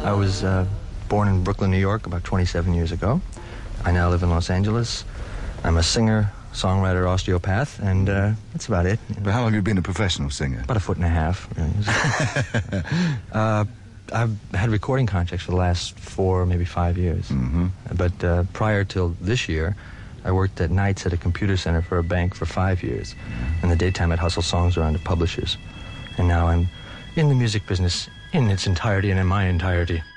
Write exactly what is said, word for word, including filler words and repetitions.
I was uh, born in Brooklyn, New York about twenty-seven years ago. I now live in Los Angeles. I'm a singer, songwriter, osteopath, and uh, that's about it. But how long have you been a professional singer? About a foot and a half. Really. uh, I've had recording contracts for the last four, maybe five years. Mm-hmm. But uh, prior till this year, I worked at nights at a computer center for a bank for five years. In the daytime, I'd hustle songs around to publishers. And now I'm in the music business in its entirety and in my entirety.